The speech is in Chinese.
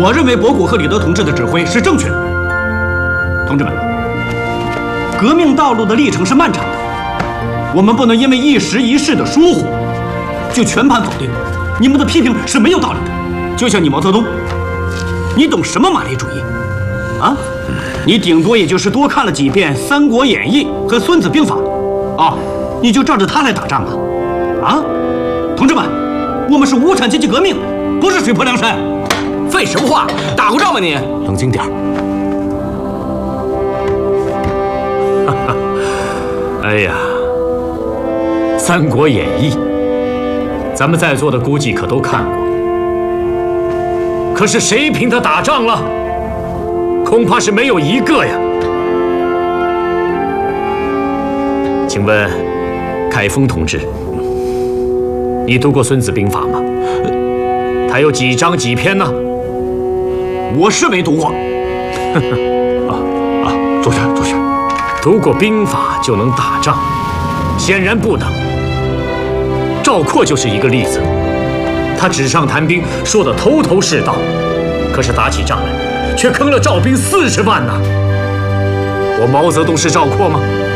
我认为博古和李德同志的指挥是正确的。同志们，革命道路的历程是漫长的，我们不能因为一时一事的疏忽，就全盘否定。你们的批评是没有道理的。就像你毛泽东，你懂什么马列主义？啊？你顶多也就是多看了几遍《三国演义》和《孙子兵法》，啊，你就照着他来打仗啊？啊，同志们，我们是无产阶级革命，不是水泊梁山。 废什么话？打过仗吗你？ 冷静点儿。 哎呀，《三国演义》，咱们在座的估计可都看过。可是谁凭他打仗了？恐怕是没有一个呀。请问，凯丰同志，你读过《孙子兵法》吗？它有几章几篇呢？ 我是没读过。 坐下，坐下。 读过兵法就能打仗，显然不能。赵括就是一个例子，他纸上谈兵，说得头头是道，可是打起仗来，却坑了赵兵40万呐。我毛泽东是赵括吗？